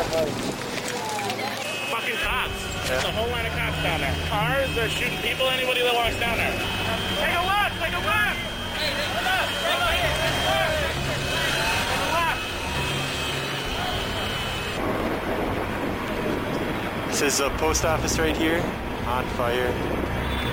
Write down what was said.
Fucking cops. Yeah. There's a whole line of cops down there. Cars, they're shooting people, anybody that walks down there. Take a look! Take a look! Hey, hold up! Take a here! Take a look! This is a post office right here, on fire.